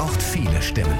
braucht viele Stimmen.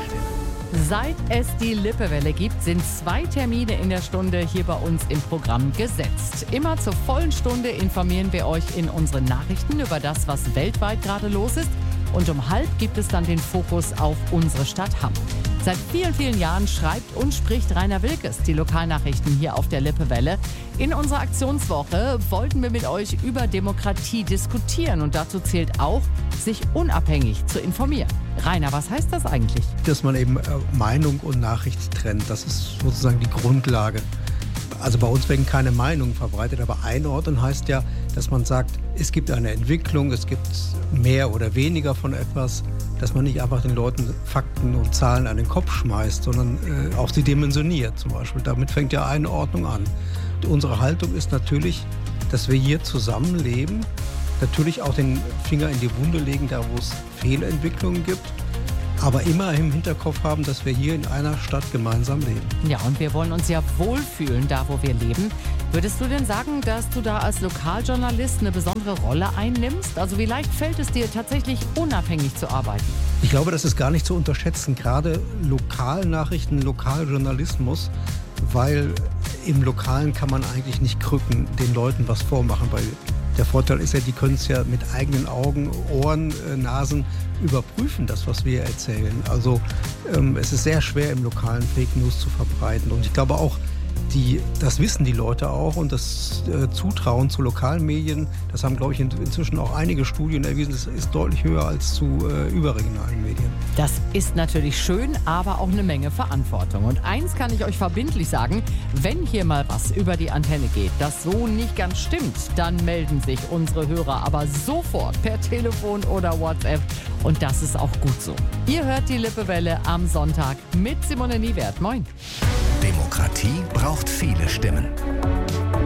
Seit es die Lippewelle gibt, sind 2 Termine in der Stunde hier bei uns im Programm gesetzt. Immer zur vollen Stunde informieren wir euch in unseren Nachrichten über das, was weltweit gerade los ist. Und um 12:30 gibt es dann den Fokus auf unsere Stadt Hamm. Seit vielen, vielen Jahren schreibt und spricht Rainer Wilkes die Lokalnachrichten hier auf der Lippewelle. In unserer Aktionswoche wollten wir mit euch über Demokratie diskutieren. Und dazu zählt auch, sich unabhängig zu informieren. Rainer, was heißt das eigentlich? Dass man eben Meinung und Nachricht trennt, das ist sozusagen die Grundlage. Also bei uns werden keine Meinungen verbreitet, aber einordnen heißt ja, dass man sagt, es gibt eine Entwicklung, es gibt mehr oder weniger von etwas, dass man nicht einfach den Leuten Fakten und Zahlen an den Kopf schmeißt, sondern auch sie dimensioniert zum Beispiel. Damit fängt ja Einordnung an. Und unsere Haltung ist natürlich, dass wir hier zusammenleben, natürlich auch den Finger in die Wunde legen, da wo es Fehlentwicklungen gibt, aber immer im Hinterkopf haben, dass wir hier in einer Stadt gemeinsam leben. Ja, und wir wollen uns ja wohlfühlen, da wo wir leben. Würdest du denn sagen, dass du da als Lokaljournalist eine besondere Rolle einnimmst? Also wie leicht fällt es dir tatsächlich unabhängig zu arbeiten? Ich glaube, das ist gar nicht zu unterschätzen, gerade Lokalnachrichten, Lokaljournalismus, weil im Lokalen kann man eigentlich nicht krücken, den Leuten was vormachen, weil der Vorteil ist ja, die können es ja mit eigenen Augen, Ohren, Nasen überprüfen, das, was wir erzählen. Also es ist sehr schwer, im Lokalen Fake News zu verbreiten. Und ich glaube auch, das wissen die Leute auch und das Zutrauen zu lokalen Medien, das haben, glaube ich, inzwischen auch einige Studien erwiesen, das ist deutlich höher als zu überregionalen Medien. Das ist natürlich schön, aber auch eine Menge Verantwortung. Und eins kann ich euch verbindlich sagen, wenn hier mal was über die Antenne geht, das so nicht ganz stimmt, dann melden sich unsere Hörer aber sofort per Telefon oder WhatsApp. Und das ist auch gut so. Ihr hört die Lippewelle am Sonntag mit Simone Niewert. Moin. Demokratie braucht viele Stimmen.